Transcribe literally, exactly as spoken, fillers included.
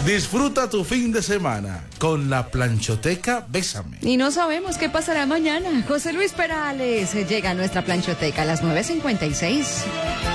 Disfruta tu fin de semana con la planchoteca Bésame. Y no sabemos qué pasará mañana. José Luis Perales llega a nuestra planchoteca a las nueve cincuenta y seis.